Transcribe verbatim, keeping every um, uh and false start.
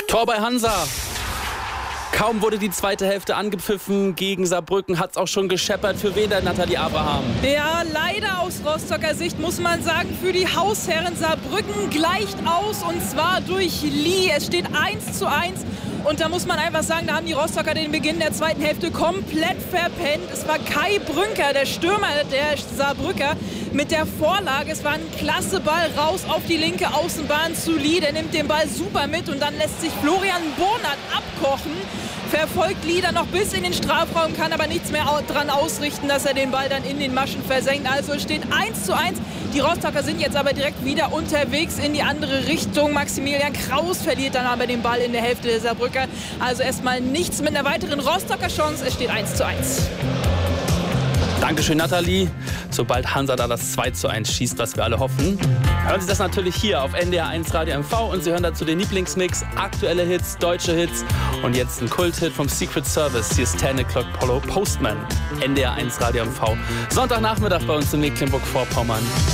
Tor bei Hansa. Kaum wurde die zweite Hälfte angepfiffen gegen Saarbrücken, hat es auch schon gescheppert. Für wen denn, Nathalie Abraham? Ja, leider aus Rostocker Sicht muss man sagen, für die Hausherren Saarbrücken gleicht aus, und zwar durch Lee. Es steht eins zu eins. Und da muss man einfach sagen, da haben die Rostocker den Beginn der zweiten Hälfte komplett verpennt. Es war Kai Brünker, der Stürmer der Saarbrücker, mit der Vorlage. Es war ein klasse Ball raus auf die linke Außenbahn zu Lee. Der nimmt den Ball super mit und dann lässt sich Florian Bornert abkochen. Verfolgt Lee dann noch bis in den Strafraum, kann aber nichts mehr dran ausrichten, dass er den Ball dann in den Maschen versenkt. Also es steht eins zu eins. Die Rostocker sind jetzt aber direkt wieder unterwegs in die andere Richtung. Maximilian Kraus verliert dann aber den Ball in der Hälfte der Saarbrücker. Also erstmal nichts mit einer weiteren Rostocker Chance. Es steht eins zu eins. Dankeschön, Nathalie. Sobald Hansa da das zwei zu eins schießt, was wir alle hoffen, hören Sie das natürlich hier auf N D R eins Radio M V und Sie hören dazu den Lieblingsmix, aktuelle Hits, deutsche Hits und jetzt ein Kulthit vom Secret Service. Hier ist ten o'clock Polo Postman. N D R eins Radio M V. Sonntagnachmittag bei uns in Mecklenburg-Vorpommern.